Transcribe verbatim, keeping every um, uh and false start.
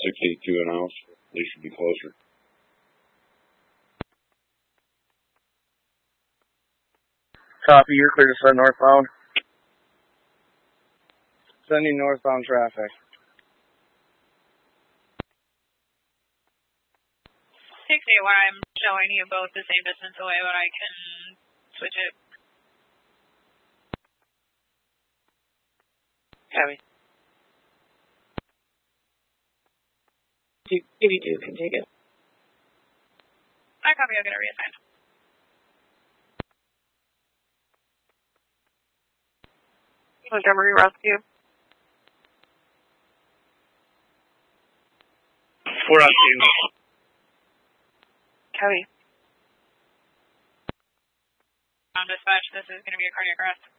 sixty-two an ounce. They should be closer. Copy, you're clear to send northbound. Sending northbound traffic. sixty, where I'm showing you both the same distance away, but I can switch it. Copy. eighty-two can take it. I copy, I'll get it reassigned. Montgomery Rescue. Four on two. Copy. On dispatch, this is going to be a cardiac arrest.